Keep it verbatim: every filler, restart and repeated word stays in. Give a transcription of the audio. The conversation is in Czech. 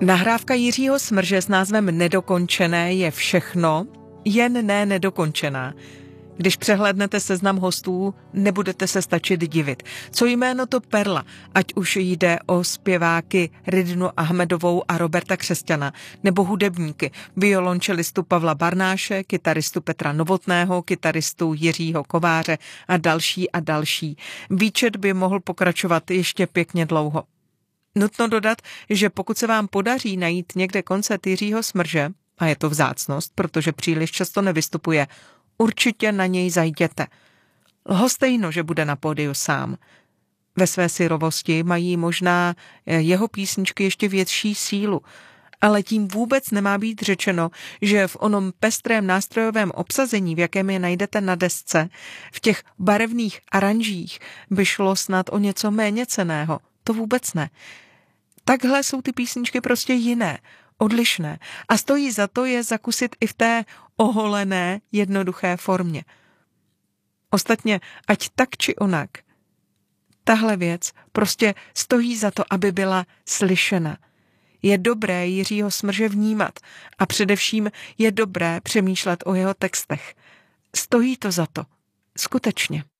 Nahrávka Jiřího Smrže s názvem Nedokončené je všechno, jen ne nedokončená. Když přehlédnete seznam hostů, nebudete se stačit divit. Co jméno to perla, ať už jde o zpěváky Ridnu Ahmedovou a Roberta Křesťana, nebo hudebníky, violončelistu Pavla Barnáše, kytaristu Petra Novotného, kytaristu Jiřího Kováře a další a další. Výčet by mohl pokračovat ještě pěkně dlouho. Nutno dodat, že pokud se vám podaří najít někde koncert Jiřího Smrže, a je to vzácnost, protože příliš často nevystupuje, určitě na něj zajděte. Lhostejno, že bude na pódiu sám. Ve své syrovosti mají možná jeho písničky ještě větší sílu, ale tím vůbec nemá být řečeno, že v onom pestrém nástrojovém obsazení, v jakém je najdete na desce, v těch barevných aranžích, by šlo snad o něco méně cenného. To vůbec ne. Takhle jsou ty písničky prostě jiné, odlišné a stojí za to je zakusit i v té oholené, jednoduché formě. Ostatně, ať tak či onak, tahle věc prostě stojí za to, aby byla slyšena. Je dobré Jiřího Smrže vnímat a především je dobré přemýšlet o jeho textech. Stojí to za to. Skutečně.